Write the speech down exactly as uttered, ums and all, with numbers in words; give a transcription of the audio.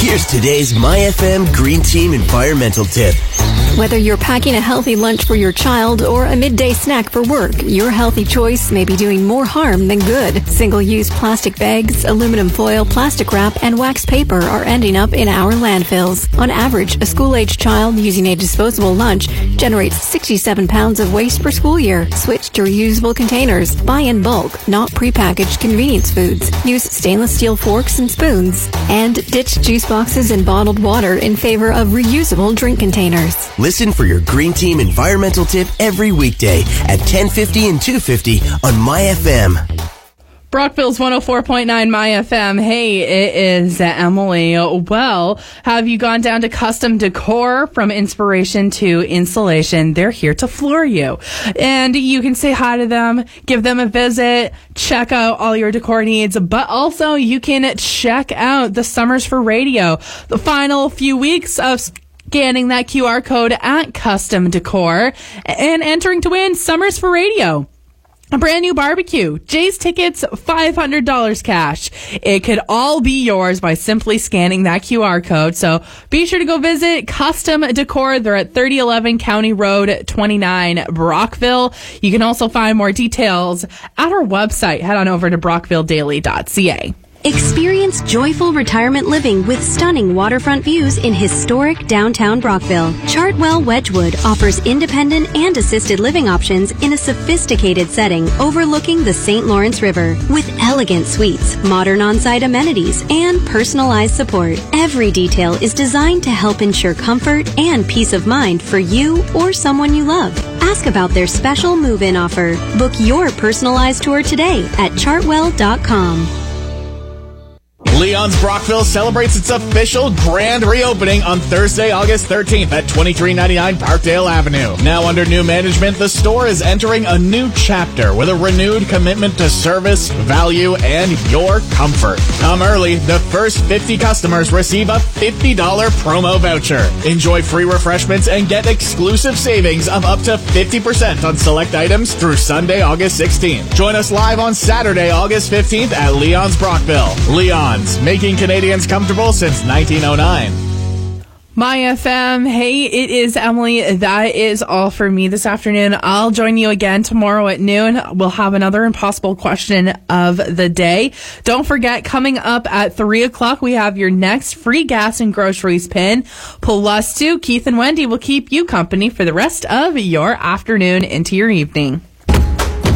Here's today's My F M Green Team environmental tip. Whether you're packing a healthy lunch for your child or a midday snack for work, your healthy choice may be doing more harm than good. Single-use plastic bags, aluminum foil, plastic wrap, and wax paper are ending up in our landfills. On average, a school-aged child using a disposable lunch generates sixty-seven pounds of waste per school year. Switch to reusable containers. Buy in bulk, not prepackaged convenience foods. Use stainless steel forks and spoons. And ditch juice boxes and bottled water in favor of reusable drink containers. Listen for your Green Team environmental tip every weekday at ten fifty and two fifty on My F M. Brockville's one oh four point nine My F M. Hey, it is Emily. Well, have you gone down to Custom Decor? From inspiration to installation, they're here to floor you. And you can say hi to them, give them a visit, check out all your decor needs, but also you can check out the Summers for Radio. The final few weeks of scanning that Q R code at Custom Decor and entering to win Summers for Radio. A brand new barbecue, Jay's tickets, five hundred dollars cash. It could all be yours by simply scanning that Q R code. So be sure to go visit Custom Decor. They're at thirty eleven County Road twenty-nine, Brockville. You can also find more details at our website. Head on over to brockville daily dot c a. Experience joyful retirement living with stunning waterfront views in historic downtown Brockville. Chartwell Wedgwood offers independent and assisted living options in a sophisticated setting overlooking the Saint Lawrence River with elegant suites, modern on-site amenities, and personalized support. Every detail is designed to help ensure comfort and peace of mind for you or someone you love. Ask about their special move-in offer. Book your personalized tour today at chartwell dot com. Leon's Brockville celebrates its official grand reopening on Thursday, August thirteenth at twenty-three ninety-nine Parkdale Avenue. Now under new management, the store is entering a new chapter with a renewed commitment to service, value, and your comfort. Come early. The first fifty customers receive a fifty dollars promo voucher. Enjoy free refreshments and get exclusive savings of up to fifty percent on select items through Sunday, August sixteenth. Join us live on Saturday, August fifteenth at Leon's Brockville. Leon's, making Canadians comfortable since nineteen oh nine. My F M. Hey, it is Emily. That is all for me this afternoon. I'll join you again tomorrow at noon. We'll have another impossible question of the day. Don't forget, coming up at three o'clock, we have your next free gas and groceries pin. Plus two, Keith and Wendy will keep you company for the rest of your afternoon into your evening.